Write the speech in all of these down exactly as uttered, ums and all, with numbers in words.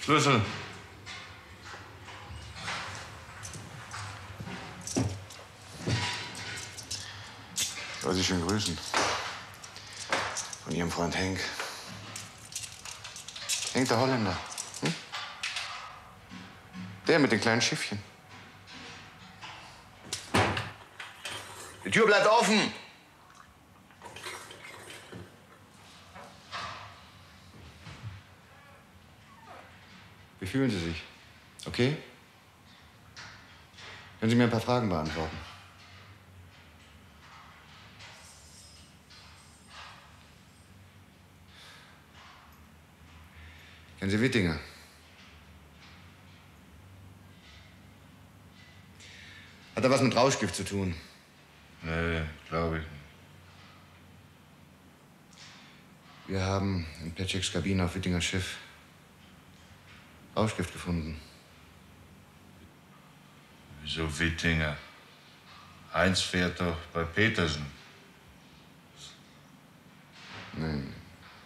Schlüssel. Soll Sie schön grüßen. Von Ihrem Freund Henk. Henk, der Holländer. Hm? Der mit den kleinen Schiffchen. Die Tür bleibt offen. Wie fühlen Sie sich? Okay? Können Sie mir ein paar Fragen beantworten? Kennen Sie Wittinger? Hat er was mit Rauschgift zu tun? Nee, glaube ich nicht. Wir haben in Petscheks Kabine auf Wittingers Schiff Rauschgift gefunden. Wieso Wittinger? Heinz fährt doch bei Petersen. Nein.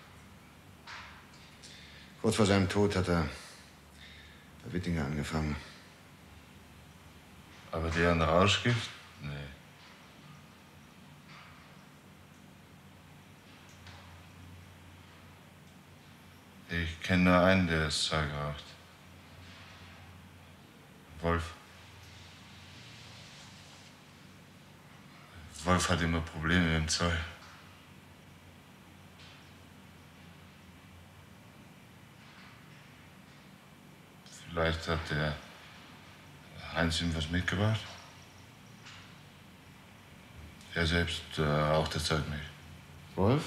Kurz vor seinem Tod hat er bei Wittinger angefangen. Aber der an Rauschgift? Nee. Ich kenne nur einen, der das Zeug raucht. Wolf. Wolf hat immer Probleme mit dem Zoll. Vielleicht hat der Heinz ihm was mitgebracht. Er selbst äh, raucht das Zeug nicht. Wolf?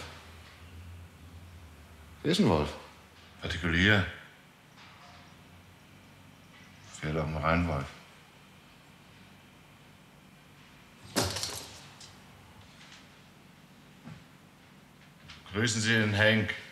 Wer ist ein Wolf? Partikulier. Fährt auf dem Rheinwolf. Grüßen Sie den Henk.